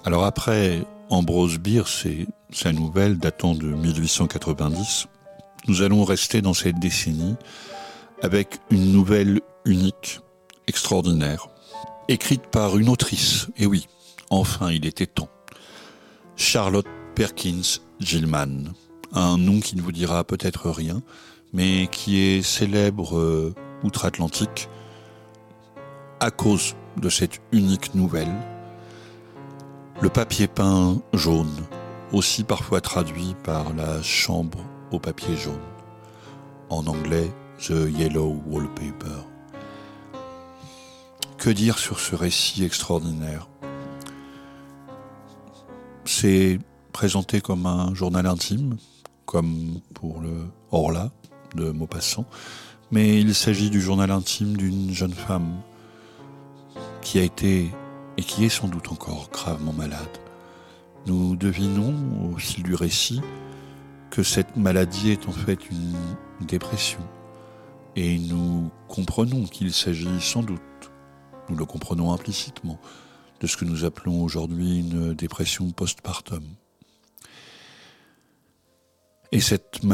Alors après Ambrose Bierce et sa nouvelle datant de 1890, nous allons rester dans cette décennie avec une nouvelle unique, extraordinaire, écrite par une autrice, et oui, enfin il était temps, Charlotte Perkins Gilman, un nom qui ne vous dira peut-être rien, mais qui est célèbre outre-Atlantique à cause de cette unique nouvelle, le papier peint jaune, aussi parfois traduit par la chambre au papier jaune, en anglais The Yellow Wallpaper. Que dire sur ce récit extraordinaire ? C'est présenté comme un journal intime, comme pour le Horla de Maupassant, mais il s'agit du journal intime d'une jeune femme qui a été et qui est sans doute encore gravement malade. Nous devinons au fil du récit que cette maladie est en fait une dépression, et nous comprenons qu'il s'agit sans doute, nous le comprenons implicitement, de ce que nous appelons aujourd'hui une dépression postpartum. Et cette